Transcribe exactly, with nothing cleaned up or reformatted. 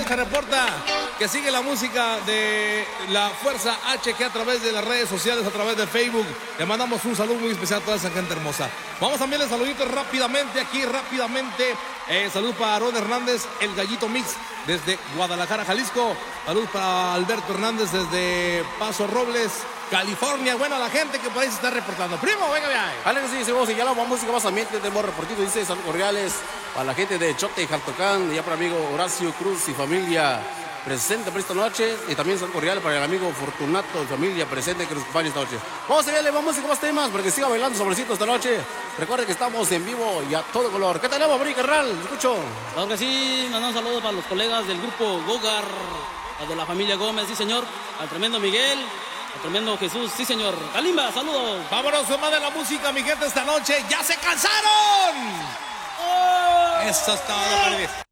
se reporta que sigue la música de la Fuerza H que a través de las redes sociales, a través de Facebook. Le mandamos un saludo muy especial a toda esa gente hermosa. Vamos a enviarle saluditos rápidamente aquí, rápidamente. Eh, salud para Aarón Hernández, el Gallito Mix, desde Guadalajara, Jalisco. Salud para Alberto Hernández desde Paso Robles, California. Bueno, la gente que por ahí se está reportando. Primo, venga, venga. Vale, que sí, seguimos, y ya la música más ambiente, tenemos reportito, dice saludos cordiales a la gente de Chote y Jaltocán, ya para el amigo Horacio Cruz y familia presente por esta noche, y también saludos cordiales para el amigo Fortunato y familia presente que nos acompaña esta noche. Vamos a verle más música, más temas, para que siga bailando sobrecito esta noche. Recuerden que estamos en vivo y a todo color. ¿Qué tal, Bri, carnal? Escucho. Claro que sí, mandamos saludos para los colegas del grupo Gogar, a de la familia Gómez, sí señor, al tremendo Miguel, al tremendo Jesús, sí señor. Kalimba, saludos. Vámonos, más de la música, mi gente, esta noche. ¡Ya se cansaron! ¡Oh! Eso es todo,